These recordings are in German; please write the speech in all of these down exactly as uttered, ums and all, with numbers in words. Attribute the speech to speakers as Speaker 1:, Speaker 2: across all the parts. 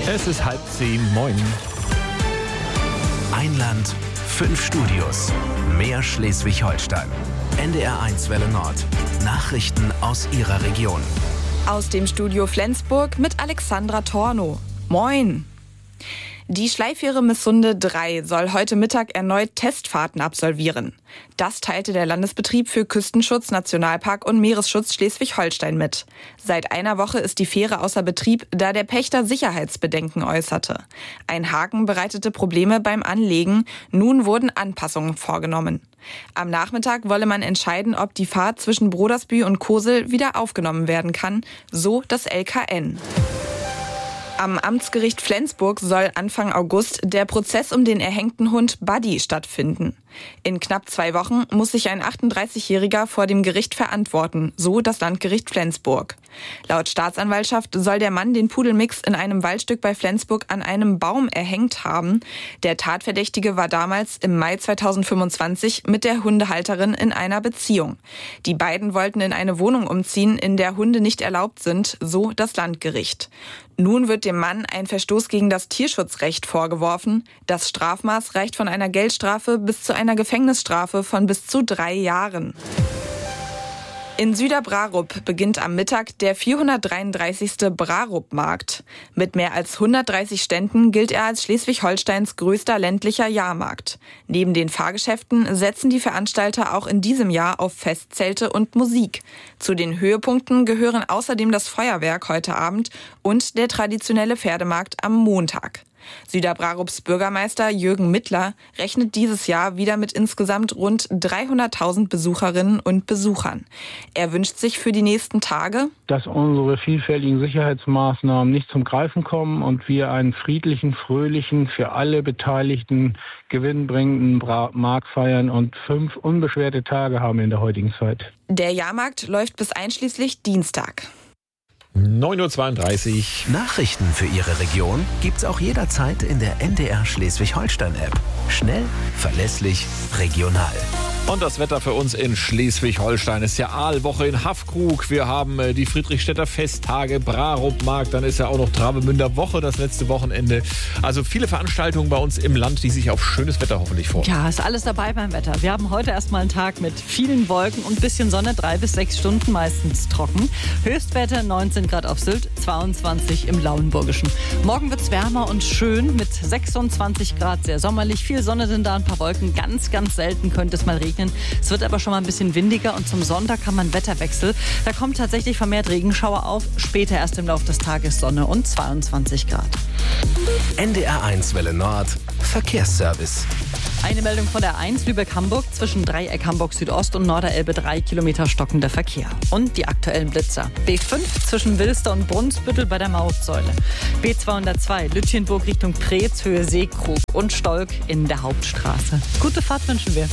Speaker 1: Es ist halb zehn. Moin.
Speaker 2: Ein Land, fünf Studios. Mehr Schleswig-Holstein. N D R eins Welle Nord. Nachrichten aus Ihrer Region.
Speaker 3: Aus dem Studio Flensburg mit Alexandra Tornow. Moin. Die Schleifähre Missunde drei soll heute Mittag erneut Testfahrten absolvieren. Das teilte der Landesbetrieb für Küstenschutz, Nationalpark und Meeresschutz Schleswig-Holstein mit. Seit einer Woche ist die Fähre außer Betrieb, da der Pächter Sicherheitsbedenken äußerte. Ein Haken bereitete Probleme beim Anlegen. Nun wurden Anpassungen vorgenommen. Am Nachmittag wolle man entscheiden, ob die Fahrt zwischen Brodersbühl und Kosel wieder aufgenommen werden kann, so das L K N. Am Amtsgericht Flensburg soll Anfang August der Prozess um den erhängten Hund Buddy stattfinden. In knapp zwei Wochen muss sich ein achtunddreißigjähriger vor dem Gericht verantworten, so das Landgericht Flensburg. Laut Staatsanwaltschaft soll der Mann den Pudelmix in einem Waldstück bei Flensburg an einem Baum erhängt haben. Der Tatverdächtige war damals im Mai zweitausendfünfundzwanzig mit der Hundehalterin in einer Beziehung. Die beiden wollten in eine Wohnung umziehen, in der Hunde nicht erlaubt sind, so das Landgericht. Nun wird dem Mann ein Verstoß gegen das Tierschutzrecht vorgeworfen. Das Strafmaß reicht von einer Geldstrafe bis zu einer Gefängnisstrafe von bis zu drei Jahren. In Süderbrarup beginnt am Mittag der vierhundertdreiunddreißigste Brarup-Markt. Mit mehr als hundertdreißig Ständen gilt er als Schleswig-Holsteins größter ländlicher Jahrmarkt. Neben den Fahrgeschäften setzen die Veranstalter auch in diesem Jahr auf Festzelte und Musik. Zu den Höhepunkten gehören außerdem das Feuerwerk heute Abend und der traditionelle Pferdemarkt am Montag. Süderbrarups Bürgermeister Jürgen Mittler rechnet dieses Jahr wieder mit insgesamt rund dreihunderttausend Besucherinnen und Besuchern. Er wünscht sich für die nächsten Tage,
Speaker 4: dass unsere vielfältigen Sicherheitsmaßnahmen nicht zum Greifen kommen und wir einen friedlichen, fröhlichen, für alle Beteiligten gewinnbringenden Markt feiern und fünf unbeschwerte Tage haben in der heutigen Zeit.
Speaker 3: Der Jahrmarkt läuft bis einschließlich Dienstag.
Speaker 1: neun Uhr zweiunddreißig.
Speaker 2: Nachrichten für Ihre Region gibt's auch jederzeit in der N D R Schleswig-Holstein-App. Schnell, verlässlich, regional.
Speaker 1: Und das Wetter für uns in Schleswig-Holstein ist ja Aalwoche in Haffkrug. Wir haben äh, die Friedrichstädter Festtage, Brarup-Markt, dann ist ja auch noch Travemünder Woche, das letzte Wochenende. Also viele Veranstaltungen bei uns im Land, die sich auf schönes Wetter hoffentlich freuen.
Speaker 5: Ja, ist alles dabei beim Wetter. Wir haben heute erstmal einen Tag mit vielen Wolken und ein bisschen Sonne, drei bis sechs Stunden, meistens trocken. Höchstwerte neunzehn Grad auf Sylt, zweiundzwanzig im Lauenburgischen. Morgen wird's wärmer und schön mit sechsundzwanzig Grad, sehr sommerlich. Viel Sonne sind da, ein paar Wolken. Ganz, ganz selten könnte es mal regnen. Es wird aber schon mal ein bisschen windiger und zum Sonntag haben wir einen Wetterwechsel. Da kommt tatsächlich vermehrt Regenschauer auf. Später erst im Laufe des Tages Sonne und zweiundzwanzig Grad.
Speaker 2: N D R eins Welle Nord. Verkehrsservice.
Speaker 5: Eine Meldung von der eins Lübeck-Hamburg zwischen Dreieck Hamburg Südost und Norderelbe, drei Kilometer stockender Verkehr. Und die aktuellen Blitzer. B fünf zwischen Wilster und Brunsbüttel bei der Mautsäule. B zweihundertzwei Lütjenburg Richtung Preetz, Höhe Seekrug und Stolk in der Hauptstraße. Gute Fahrt wünschen wir.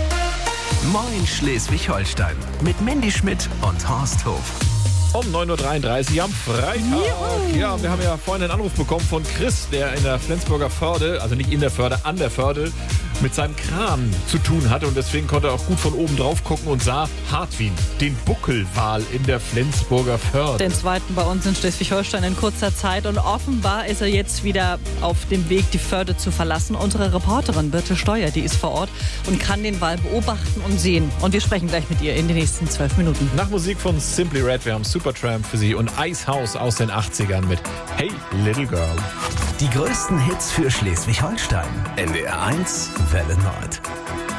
Speaker 2: Moin Schleswig-Holstein mit Mandy Schmidt und Horst Hof.
Speaker 1: Um neun Uhr dreiunddreißig am Freitag. Juhu. Ja, wir haben ja vorhin einen Anruf bekommen von Chris, der in der Flensburger Förde, also nicht in der Förde, an der Förde, mit seinem Kran zu tun hatte. Und deswegen konnte er auch gut von oben drauf gucken und sah Hartwin, den Buckelwal in der Flensburger Förde.
Speaker 5: Den zweiten bei uns in Schleswig-Holstein in kurzer Zeit. Und offenbar ist er jetzt wieder auf dem Weg, die Förde zu verlassen. Unsere Reporterin Birte Steuer, die ist vor Ort und kann den Wal beobachten und sehen. Und wir sprechen gleich mit ihr in den nächsten zwölf Minuten.
Speaker 1: Nach Musik von Simply Red, wir haben Supertramp für Sie und Icehouse aus den achtzigern mit Hey Little Girl.
Speaker 2: Die größten Hits für Schleswig-Holstein. N D R eins Welle Nord.